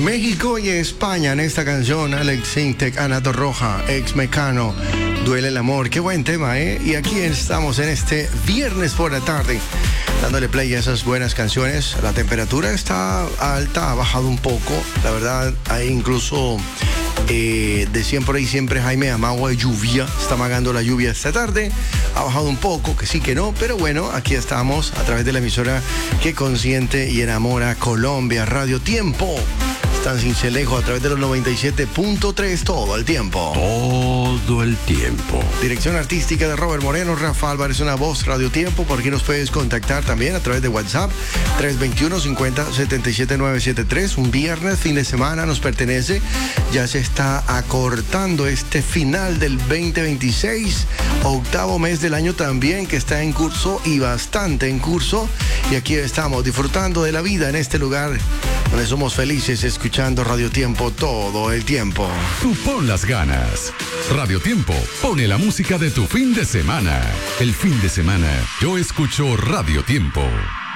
México y España en esta canción. Alex Sintek, Ana Torroja, Ex Mecano, Duele el amor. Qué buen tema, ¿eh? Y aquí estamos en este viernes por la tarde, dándole play a esas buenas canciones. La temperatura está alta, ha bajado un poco. La verdad, hay incluso... decían por ahí siempre, Jaime, amagua de lluvia. Está amagando la lluvia esta tarde. Ha bajado un poco, que sí que no, pero bueno, aquí estamos a través de la emisora que consiente y enamora Colombia, Radio Tiempo. Están Cincelejo a través de los 97.3 todo el tiempo. Todo el tiempo. Dirección artística de Robert Moreno, Rafa Álvarez, una voz, Radio Tiempo. Por aquí nos puedes contactar también a través de WhatsApp, 321-50-77973. Un viernes, fin de semana, nos pertenece. Ya se está acortando este final del 2026, octavo mes del año también, que está en curso y bastante en curso. Y aquí estamos disfrutando de la vida en este lugar donde somos felices escuchando Radio Tiempo todo el tiempo. Tú pon las ganas. Radio Tiempo pone la música de tu fin de semana. El fin de semana yo escucho Radio Tiempo.